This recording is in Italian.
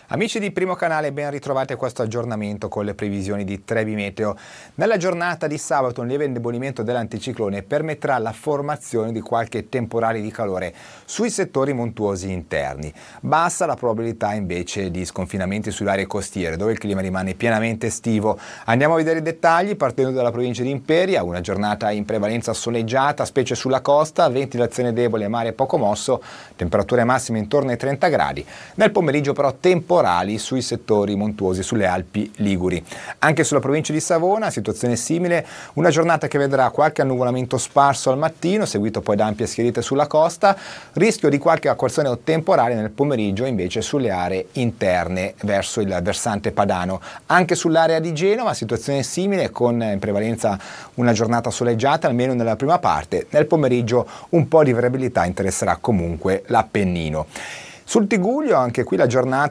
Amici di Primo Canale, ben ritrovati a questo aggiornamento con le previsioni di Trebi Meteo. Nella giornata di sabato un lieve indebolimento dell'anticiclone permetterà la formazione di qualche temporale di calore sui settori montuosi interni. Bassa la probabilità invece di sconfinamenti sulle aree costiere, dove il clima rimane pienamente estivo. Andiamo a vedere i dettagli partendo dalla provincia di Imperia, una giornata in prevalenza soleggiata, specie sulla costa, ventilazione debole e mare poco mosso, temperature massime intorno ai 30 gradi. Nel pomeriggio però temporali sui settori montuosi sulle Alpi Liguri. Anche sulla provincia di Savona, situazione simile, una giornata che vedrà qualche annuvolamento sparso al mattino, seguito poi da ampie schiarite sulla costa, rischio di qualche acquazzone temporale nel pomeriggio invece sulle aree interne verso il versante padano. Anche sull'area di Genova, situazione simile con in prevalenza una giornata soleggiata almeno nella prima parte, nel pomeriggio un po' di variabilità interesserà comunque l'Appennino. Sul Tigullio anche qui la giornata